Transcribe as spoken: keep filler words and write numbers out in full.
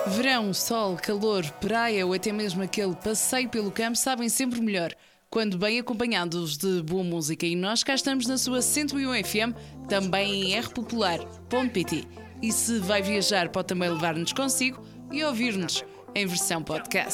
Verão, sol, calor, praia ou até mesmo aquele passeio pelo campo sabem sempre melhor quando bem acompanhados de boa música. E nós cá estamos na sua cento e um F M, também em r popular ponto p t. E se vai viajar, pode também levar-nos consigo e ouvir-nos em versão podcast.